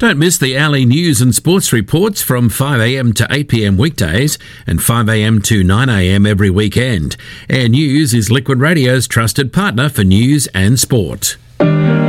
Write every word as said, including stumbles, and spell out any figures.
Don't miss the Alley news and sports reports from five a m to eight p m weekdays and five a m to nine a m every weekend. Air News is Liquid Radio's trusted partner for news and sport.